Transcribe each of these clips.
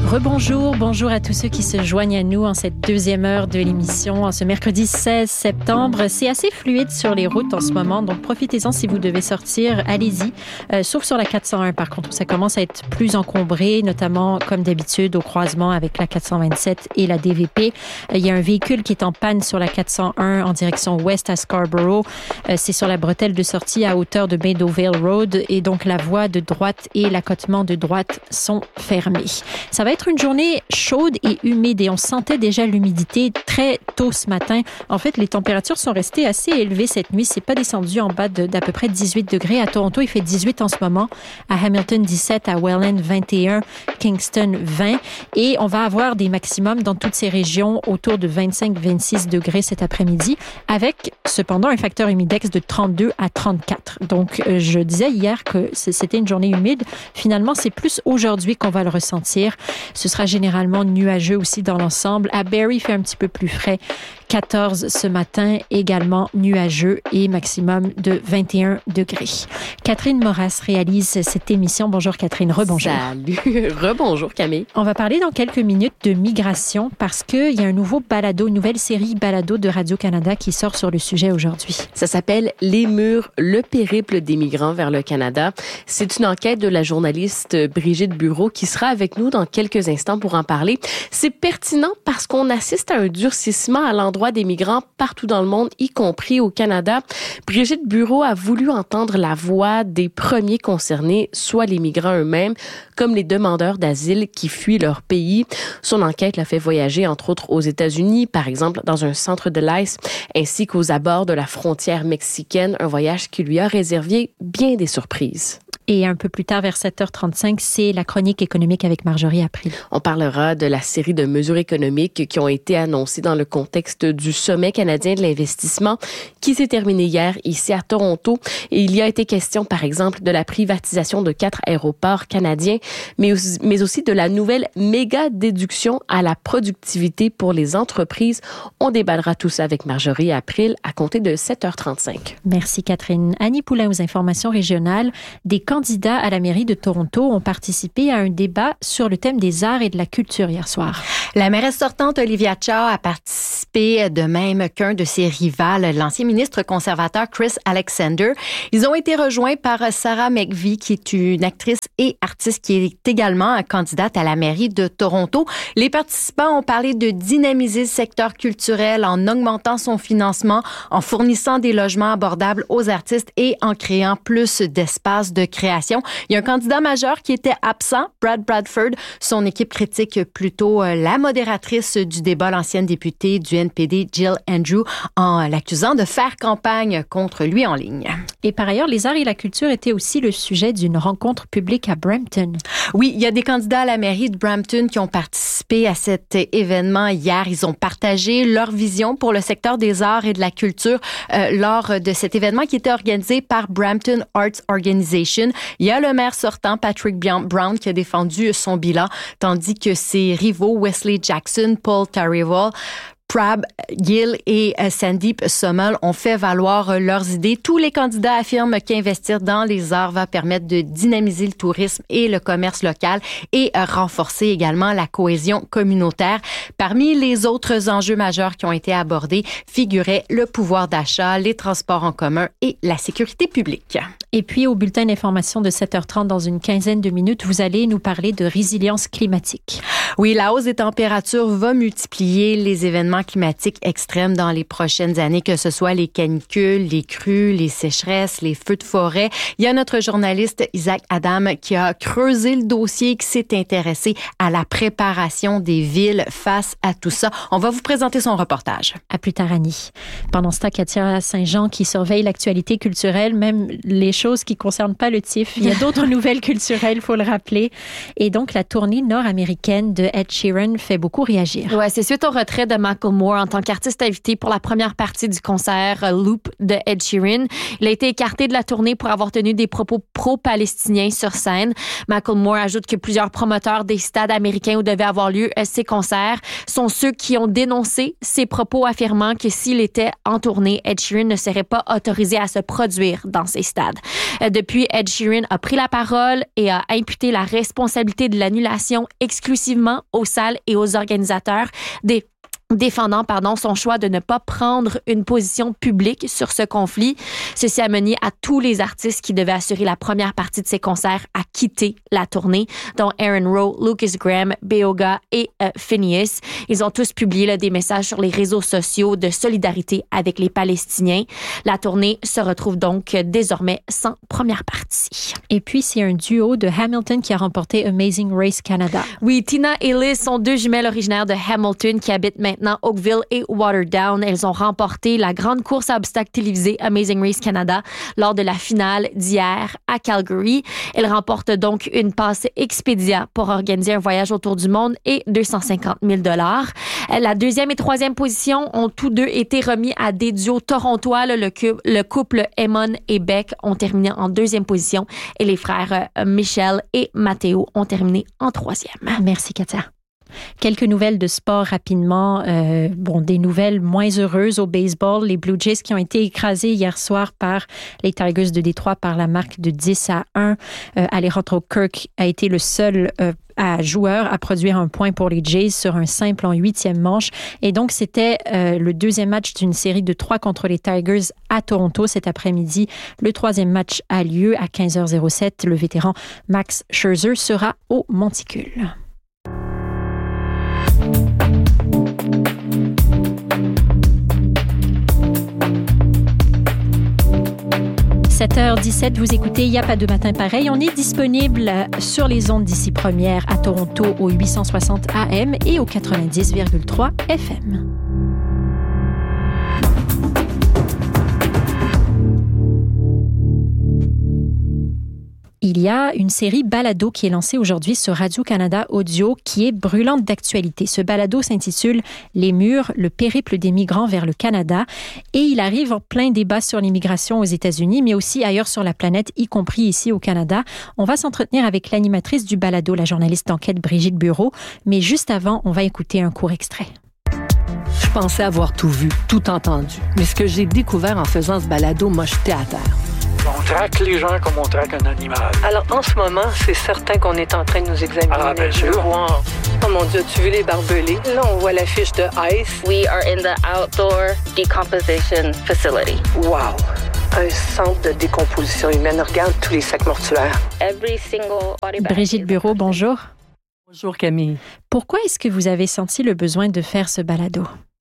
Rebonjour, bonjour à tous ceux qui se joignent à nous en cette deuxième heure de l'émission, en ce mercredi 16 septembre. C'est assez fluide sur les routes en ce moment, donc profitez-en si vous devez sortir, allez-y. Sauf sur la 401 par contre, où ça commence à être plus encombré, notamment comme d'habitude au croisement avec la 427 et la DVP. Il y a un véhicule qui est en panne sur la 401 en direction ouest à Scarborough. C'est sur la bretelle de sortie à hauteur de Meadowvale Road et donc la voie de droite et l'accotement de droite sont fermés. Ça va être une journée chaude et humide et on sentait déjà l'humidité très tôt ce matin. En fait, les températures sont restées assez élevées cette nuit. C'est pas descendu en bas d'à peu près 18 degrés. À Toronto, il fait 18 en ce moment. À Hamilton, 17. À Welland, 21. Kingston, 20. Et on va avoir des maximums dans toutes ces régions autour de 25-26 degrés cet après-midi avec cependant un facteur humidex de 32 à 34. Donc, je disais hier que c'était une journée humide. Finalement, c'est plus aujourd'hui qu'on va le ressentir. Ce sera généralement nuageux aussi dans l'ensemble. À Barrie, il fait un petit peu plus frais. 14 ce matin, également nuageux et maximum de 21 degrés. Catherine Moras réalise cette émission. Bonjour Catherine, rebonjour. Salut, rebonjour Camille. On va parler dans quelques minutes de migration parce qu'il y a un nouveau balado, une nouvelle série balado de Radio-Canada qui sort sur le sujet aujourd'hui. Ça s'appelle Les Murs, le périple des migrants vers le Canada. C'est une enquête de la journaliste Brigitte Bureau qui sera avec nous dans quelques instants pour en parler. C'est pertinent parce qu'on assiste à un durcissement à l'endroit des migrants partout dans le monde, y compris au Canada. Brigitte Bureau a voulu entendre la voix des premiers concernés, soit les migrants eux-mêmes, comme les demandeurs d'asile qui fuient leur pays. Son enquête l'a fait voyager, entre autres, aux États-Unis, par exemple, dans un centre de l'ICE, ainsi qu'aux abords de la frontière mexicaine, un voyage qui lui a réservé bien des surprises. Et un peu plus tard, vers 7h35, c'est la chronique économique avec Marjorie April. On parlera de la série de mesures économiques qui ont été annoncées dans le contexte du Sommet canadien de l'investissement qui s'est terminé hier ici à Toronto. Et il y a été question, par exemple, de la privatisation de 4 aéroports canadiens, mais aussi de la nouvelle méga déduction à la productivité pour les entreprises. On déballera tout ça avec Marjorie April à compter de 7h35. Merci Catherine. Annie Poulain aux informations régionales. Des candidats à la mairie de Toronto ont participé à un débat sur le thème des arts et de la culture hier soir. La mairesse sortante Olivia Chow a participé de même qu'un de ses rivales, l'ancien ministre conservateur Chris Alexander. Ils ont été rejoints par Sarah McVie, qui est une actrice et artiste qui est également candidate à la mairie de Toronto. Les participants ont parlé de dynamiser le secteur culturel en augmentant son financement, en fournissant des logements abordables aux artistes et en créant plus d'espaces de création. Il y a un candidat majeur qui était absent, Brad Bradford. Son équipe critique plutôt la modératrice du débat, l'ancienne députée du NPD, Jill Andrew, en l'accusant de faire campagne contre lui en ligne. Et par ailleurs, les arts et la culture étaient aussi le sujet d'une rencontre publique à Brampton. Oui, il y a des candidats à la mairie de Brampton qui ont participé à cet événement hier. Ils ont partagé leur vision pour le secteur des arts et de la culture lors de cet événement qui était organisé par Brampton Arts Organization. Il y a le maire sortant, Patrick Brown, qui a défendu son bilan, tandis que ses rivaux, Wesley Jackson, Paul Tarival, Prab Gill et Sandeep Somel ont fait valoir leurs idées. Tous les candidats affirment qu'investir dans les arts va permettre de dynamiser le tourisme et le commerce local et renforcer également la cohésion communautaire. Parmi les autres enjeux majeurs qui ont été abordés figuraient le pouvoir d'achat, les transports en commun et la sécurité publique. Et puis, au bulletin d'information de 7h30, dans une quinzaine de minutes, vous allez nous parler de résilience climatique. Oui, la hausse des températures va multiplier les événements climatiques extrêmes dans les prochaines années, que ce soit les canicules, les crues, les sécheresses, les feux de forêt. Il y a notre journaliste Isaac Adam qui a creusé le dossier, qui s'est intéressé à la préparation des villes face à tout ça. On va vous présenter son reportage. À plus tard, Annie. Pendant ce temps, Katia Saint-Jean qui surveille l'actualité culturelle, même les choses qui ne concernent pas le TIFF. Il y a d'autres nouvelles culturelles, il faut le rappeler. Et donc, la tournée nord-américaine de Ed Sheeran fait beaucoup réagir. Ouais, c'est suite au retrait de Macklemore en tant qu'artiste invité pour la première partie du concert Loop de Ed Sheeran. Il a été écarté de la tournée pour avoir tenu des propos pro-palestiniens sur scène. Macklemore ajoute que plusieurs promoteurs des stades américains où devaient avoir lieu ces concerts sont ceux qui ont dénoncé ces propos, affirmant que s'il était en tournée, Ed Sheeran ne serait pas autorisé à se produire dans ces stades. Depuis, Ed Sheeran a pris la parole et a imputé la responsabilité de l'annulation exclusivement aux salles et aux organisateurs défendant son choix de ne pas prendre une position publique sur ce conflit. Ceci a mené à tous les artistes qui devaient assurer la première partie de ces concerts à quitter la tournée, dont Aaron Rowe, Lucas Graham, Beoga et Phineas. Ils ont tous publié des messages sur les réseaux sociaux de solidarité avec les Palestiniens. La tournée se retrouve donc désormais sans première partie. Et puis, c'est un duo de Hamilton qui a remporté Amazing Race Canada. Oui, Tina et Liz sont deux jumelles originaires de Hamilton qui habitent maintenant Oakville et Waterdown. Elles ont remporté la grande course à obstacles télévisée Amazing Race Canada lors de la finale d'hier à Calgary. Elles remportent donc une passe Expedia pour organiser un voyage autour du monde et 250 000 $. La deuxième et troisième position ont tous deux été remis à des duos torontois. Le couple Eamon et Beck ont terminé en deuxième position et les frères Michel et Matteo ont terminé en troisième. Merci, Katia. Quelques nouvelles de sport rapidement. Des nouvelles moins heureuses au baseball. Les Blue Jays qui ont été écrasés hier soir par les Tigers de Détroit par la marque de 10-1. Alejandro Kirk a été le seul joueur à produire un point pour les Jays sur un simple en 8e manche. Et donc, c'était le deuxième match d'une série de 3 contre les Tigers à Toronto cet après-midi. Le 3e match a lieu à 15h07. Le vétéran Max Scherzer sera au monticule. 7h17, vous écoutez Il n'y a pas de matin pareil. On est disponible sur les ondes d'ici première à Toronto au 860 AM et au 90,3 FM. Il y a une série balado qui est lancée aujourd'hui sur Radio-Canada Audio qui est brûlante d'actualité. Ce balado s'intitule « Les murs, le périple des migrants vers le Canada » et il arrive en plein débat sur l'immigration aux États-Unis, mais aussi ailleurs sur la planète, y compris ici au Canada. On va s'entretenir avec l'animatrice du balado, la journaliste d'enquête Brigitte Bureau, mais juste avant, on va écouter un court extrait. Je pensais avoir tout vu, tout entendu, mais ce que j'ai découvert en faisant ce balado m'a jeté à terre. On traque les gens comme on traque un animal. Alors, en ce moment, c'est certain qu'on est en train de nous examiner. Ah, bien sûr. Oh mon Dieu, tu veux les barbelés? Là, on voit l'affiche de ICE. We are in the outdoor decomposition facility. Wow! Un centre de décomposition humaine. Regarde tous les sacs mortuaires. Every single body bag. Brigitte Bureau, bonjour. Bonjour, Camille. Pourquoi est-ce que vous avez senti le besoin de faire ce balado?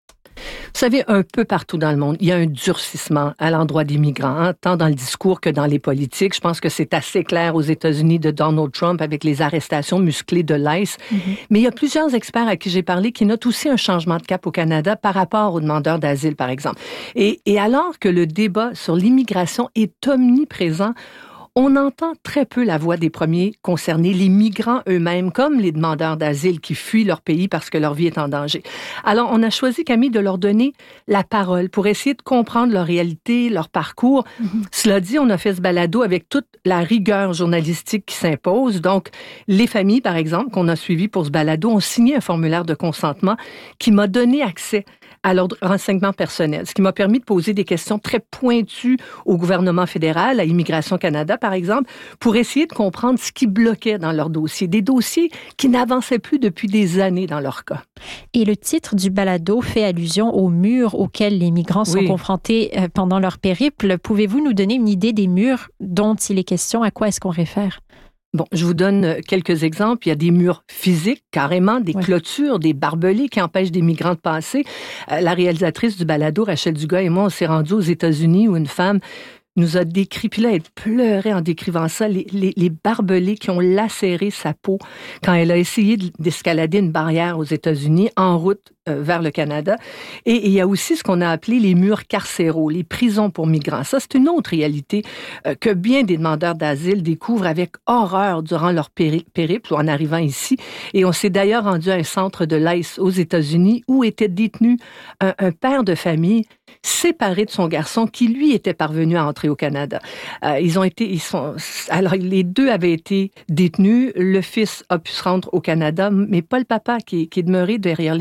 Vous savez, un peu partout dans le monde, il y a un durcissement à l'endroit des migrants, tant dans le discours que dans les politiques. Je pense que c'est assez clair aux États-Unis de Donald Trump avec les arrestations musclées de l'ICE. Mais il y a plusieurs experts à qui j'ai parlé qui notent aussi un changement de cap au Canada par rapport aux demandeurs d'asile, par exemple. Et alors que le débat sur l'immigration est omniprésent, on entend très peu la voix des premiers concernés, les migrants eux-mêmes, comme les demandeurs d'asile qui fuient leur pays parce que leur vie est en danger. Alors, on a choisi, Camille, de leur donner la parole pour essayer de comprendre leur réalité, leur parcours. Cela dit, on a fait ce balado avec toute la rigueur journalistique qui s'impose. Donc, les familles, par exemple, qu'on a suivies pour ce balado, ont signé un formulaire de consentement qui m'a donné accès à leurs renseignements personnels, ce qui m'a permis de poser des questions très pointues au gouvernement fédéral, à Immigration Canada, par exemple, pour essayer de comprendre ce qui bloquait dans leur dossier, des dossiers qui n'avançaient plus depuis des années dans leur cas. Et le titre du balado fait allusion aux murs auxquels les migrants sont confrontés pendant leur périple. Pouvez-vous nous donner une idée des murs dont il est question? À quoi est-ce qu'on réfère? Bon, je vous donne quelques exemples. Il y a des murs physiques, carrément, des clôtures, des barbelés qui empêchent des migrants de passer. La réalisatrice du balado, Rachel Dugas, et moi, on s'est rendus aux États-Unis où une femme nous a décrit, puis là, elle pleurait en décrivant ça, les barbelés qui ont lacéré sa peau quand elle a essayé d'escalader une barrière aux États-Unis en route vers le Canada. Et il y a aussi ce qu'on a appelé les murs carcéraux, les prisons pour migrants. Ça, c'est une autre réalité que bien des demandeurs d'asile découvrent avec horreur durant leur périple ou en arrivant ici. Et on s'est d'ailleurs rendu à un centre de l'ICE aux États-Unis où était détenu un père de famille séparé de son garçon qui, lui, était parvenu à entrer au Canada. Alors, les deux avaient été détenus. Le fils a pu se rendre au Canada, mais pas le papa qui est demeuré derrière les barreaux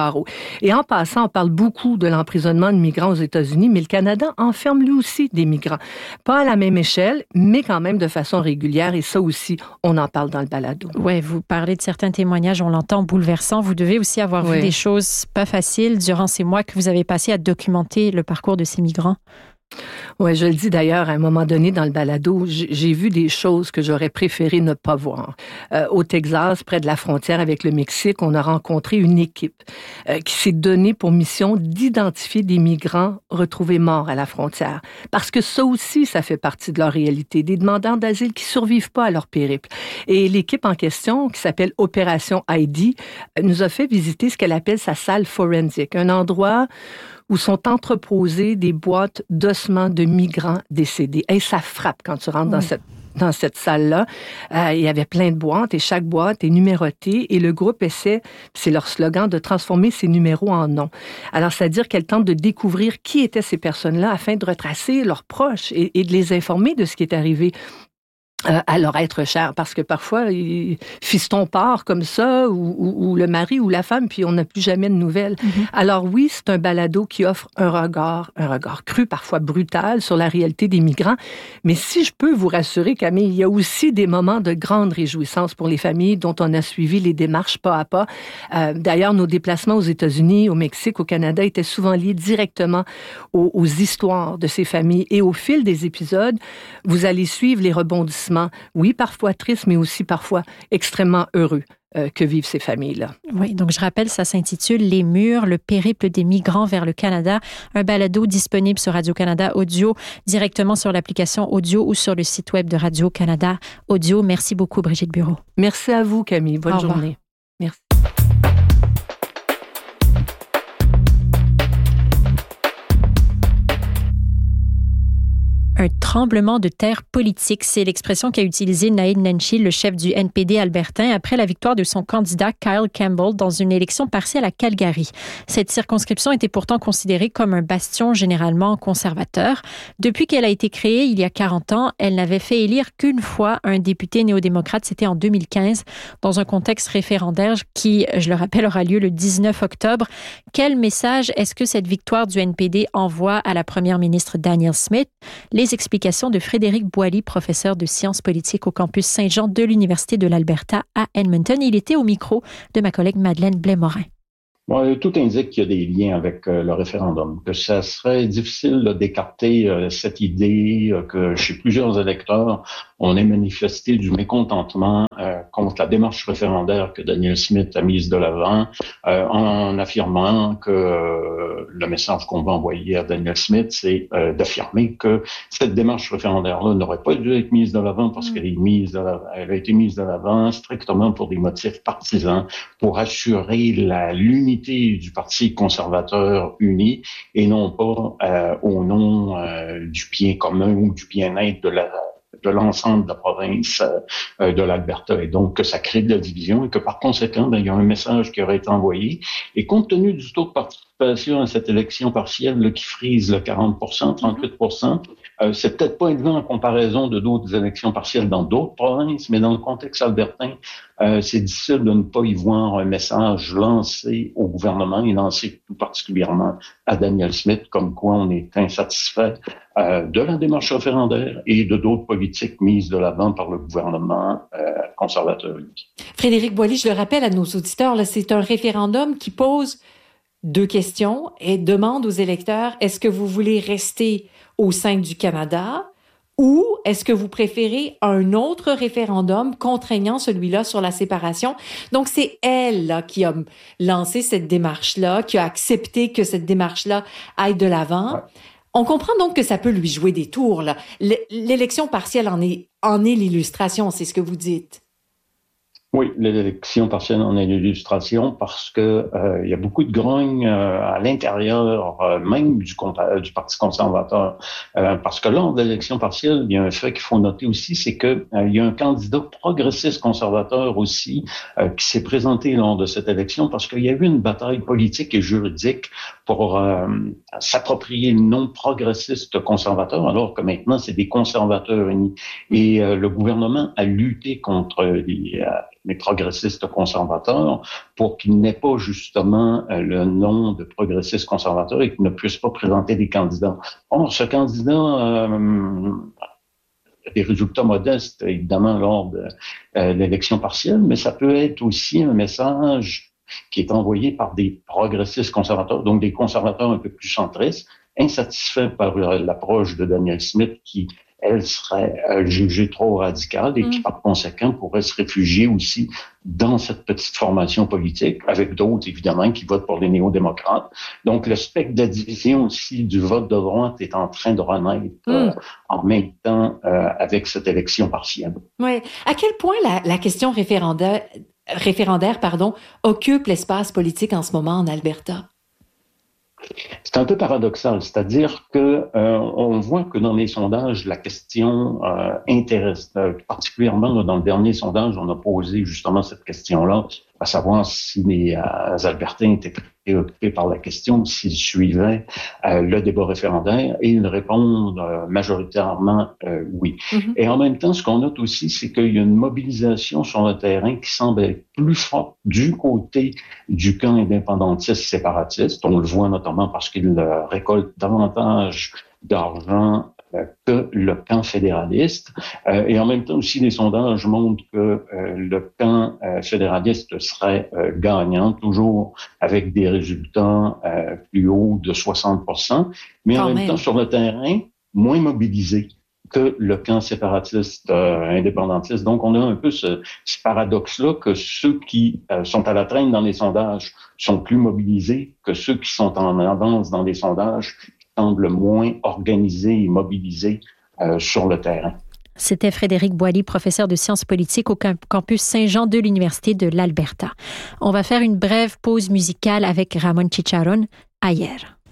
carreaux. Et en passant, on parle beaucoup de l'emprisonnement de migrants aux États-Unis, mais le Canada enferme lui aussi des migrants. Pas à la même échelle, mais quand même de façon régulière. Et ça aussi, on en parle dans le balado. Oui, vous parlez de certains témoignages, on l'entend, bouleversants. Vous devez aussi avoir vu des choses pas faciles durant ces mois que vous avez passés à documenter le parcours de ces migrants. Oui, je le dis d'ailleurs, à un moment donné dans le balado, j'ai vu des choses que j'aurais préféré ne pas voir. Au Texas, près de la frontière avec le Mexique, on a rencontré une équipe qui s'est donnée pour mission d'identifier des migrants retrouvés morts à la frontière. Parce que ça aussi, ça fait partie de leur réalité. Des demandeurs d'asile qui survivent pas à leur périple. Et l'équipe en question, qui s'appelle Opération Heidi, nous a fait visiter ce qu'elle appelle sa salle forensique, un endroit où sont entreposées des boîtes d'ossements de migrants décédés. Et ça frappe quand tu rentres dans cette salle-là. Il y avait plein de boîtes et chaque boîte est numérotée et le groupe essaie, c'est leur slogan, de transformer ces numéros en noms. Alors, c'est-à-dire qu'elle tente de découvrir qui étaient ces personnes-là afin de retracer leurs proches et de les informer de ce qui est arrivé à leur être cher, parce que parfois, fiston part comme ça, ou le mari ou la femme, puis on n'a plus jamais de nouvelles. Mm-hmm. Alors oui, c'est un balado qui offre un regard cru, parfois brutal, sur la réalité des migrants. Mais si je peux vous rassurer, Camille, il y a aussi des moments de grande réjouissance pour les familles dont on a suivi les démarches pas à pas. D'ailleurs, nos déplacements aux États-Unis, au Mexique, au Canada étaient souvent liés directement aux histoires de ces familles. Et au fil des épisodes, vous allez suivre les rebondissements, oui, parfois tristes, mais aussi parfois extrêmement heureux que vivent ces familles-là. Oui, donc je rappelle, ça s'intitule « Les murs, le périple des migrants vers le Canada », un balado disponible sur Radio-Canada Audio, directement sur l'application Audio ou sur le site web de Radio-Canada Audio. Merci beaucoup, Brigitte Bureau. Merci à vous, Camille. Bonne journée. Merci. Un tremblement de terre politique, c'est l'expression qu'a utilisée Naheed Nenshi, le chef du NPD albertain, après la victoire de son candidat Kyle Campbell dans une élection partielle à Calgary. Cette circonscription était pourtant considérée comme un bastion généralement conservateur. Depuis qu'elle a été créée, il y a 40 ans, elle n'avait fait élire qu'une fois un député néo-démocrate, c'était en 2015, dans un contexte référendaire qui, je le rappelle, aura lieu le 19 octobre. Quel message est-ce que cette victoire du NPD envoie à la première ministre Danielle Smith? Les explications de Frédéric Boily, professeur de sciences politiques au campus Saint-Jean de l'Université de l'Alberta à Edmonton. Il était au micro de ma collègue Madeleine Blais-Morin. Bon, tout indique qu'il y a des liens avec le référendum, que ça serait difficile d'écarter cette idée que chez plusieurs électeurs, on ait manifesté du mécontentement contre la démarche référendaire que Danielle Smith a mise de l'avant, en affirmant que le message qu'on va envoyer à Danielle Smith, c'est d'affirmer que cette démarche référendaire-là n'aurait pas dû être mise de l'avant parce qu'elle elle a été mise de l'avant strictement pour des motifs partisans, pour assurer l'unité du Parti conservateur uni et non pas au nom du bien commun ou du bien-être de l'ensemble de la province de l'Alberta. Et donc, que ça crée de la division et que par conséquent, il y a un message qui aurait été envoyé. Et compte tenu du taux de participation à cette élection partielle qui frise le 40%, 38%, c'est peut-être pas évident en comparaison de d'autres élections partielles dans d'autres provinces, mais dans le contexte albertain, c'est difficile de ne pas y voir un message lancé au gouvernement et lancé tout particulièrement à Danielle Smith, comme quoi on est insatisfait de la démarche référendaire et de d'autres politiques mises de l'avant par le gouvernement conservateur unique. Frédéric Boily, je le rappelle à nos auditeurs, là, c'est un référendum qui pose 2 questions et demande aux électeurs, est-ce que vous voulez rester au sein du Canada ou est-ce que vous préférez un autre référendum contraignant celui-là sur la séparation? Donc, c'est elle là, qui a lancé cette démarche-là, qui a accepté que cette démarche-là aille de l'avant. Ouais. On comprend donc que ça peut lui jouer des tours. Là. L'élection partielle en est l'illustration, c'est ce que vous dites. Oui, l'élection partielle en est l'illustration parce que il y a beaucoup de grogne à l'intérieur même du Parti conservateur. Parce que lors de l'élection partielle, il y a un fait qu'il faut noter aussi, c'est que il y a un candidat progressiste conservateur aussi qui s'est présenté lors de cette élection parce qu'il y a eu une bataille politique et juridique pour s'approprier le nom progressiste conservateur, alors que maintenant c'est des conservateurs unis. Et le gouvernement a lutté contre les progressistes conservateurs pour qu'ils n'aient pas justement le nom de progressistes conservateurs et qu'ils ne puissent pas présenter des candidats. Or, ce candidat des résultats modestes, évidemment, lors de l'élection partielle, mais ça peut être aussi un message qui est envoyé par des progressistes conservateurs, donc des conservateurs un peu plus centristes, insatisfaits par l'approche de Danielle Smith qui, elle, serait jugée trop radicale et qui, par conséquent, pourrait se réfugier aussi dans cette petite formation politique, avec d'autres, évidemment, qui votent pour les néo-démocrates. Donc, le spectre de division aussi du vote de droite est en train de renaître en même temps avec cette élection partielle. Oui. À quel point la question référendaire, occupe l'espace politique en ce moment en Alberta? C'est un peu paradoxal, c'est-à-dire que on voit que dans les sondages, la question intéresse, particulièrement dans le dernier sondage, on a posé justement cette question-là, à savoir si les Albertains étaient préoccupés par la question, s'ils suivaient le débat référendaire, et ils répondent majoritairement oui. Mm-hmm. Et en même temps, ce qu'on note aussi, c'est qu'il y a une mobilisation sur le terrain qui semble être plus forte du côté du camp indépendantiste séparatiste. On le voit notamment parce qu'il récolte davantage d'argent que le camp fédéraliste. Et en même temps aussi, les sondages montrent que le camp fédéraliste serait gagnant, toujours avec des résultats plus hauts de 60%, mais en même temps, sur le terrain, moins mobilisé que le camp séparatiste indépendantiste. Donc, on a un peu ce paradoxe-là que ceux qui sont à la traîne dans les sondages sont plus mobilisés que ceux qui sont en avance dans les sondages semble moins organisé et mobilisé sur le terrain. C'était Frédéric Boily, professeur de sciences politiques au campus Saint-Jean de l'Université de l'Alberta. On va faire une brève pause musicale avec Ramon Chicharrón, Ayer.